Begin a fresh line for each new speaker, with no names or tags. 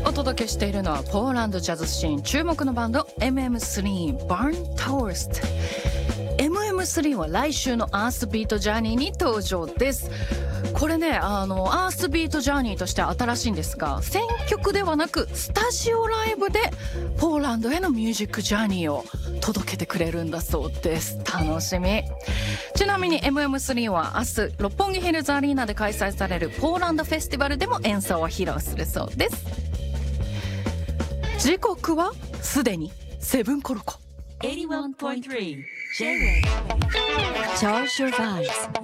お届けしているのはポーランドジャズシーン注目のバンド MM3 Burn Toast。 MM3 は来週のアースビートジャーニーに登場です。これねアースビートジャーニーとして新しいんですが、選曲ではなくスタジオライブでポーランドへのミュージックジャーニーを届けてくれるんだそうです。楽しみ。ちなみに MM3 は明日六本木ヒルズアリーナで開催されるポーランドフェスティバルでも演奏を披露するそうです。時刻はすでに7コロコ。
81.3 J-Wave Charge Your Vibes